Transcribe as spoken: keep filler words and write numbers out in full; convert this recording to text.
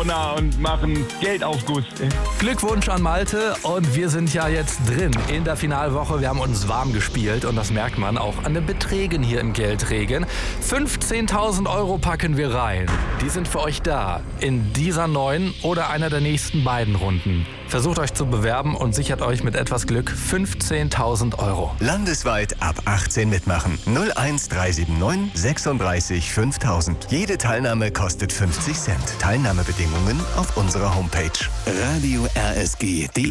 Sauna und machen Geldaufguss. Glückwunsch an Malte und wir sind ja jetzt drin in der Finalwoche. Wir haben uns warm gespielt und das merkt man auch an den Beträgen hier im Geldregen. fünfzehntausend Euro packen wir rein. Die sind für euch da in dieser neuen oder einer der nächsten beiden Runden. Versucht euch zu bewerben und sichert euch mit etwas Glück fünfzehntausend Euro. Landesweit ab achtzehn mitmachen. null eins drei sieben neun sechsunddreißig fünftausend. Jede Teilnahme kostet fünfzig Cent. Teilnahmebedingungen auf unserer Homepage. Radio R S G.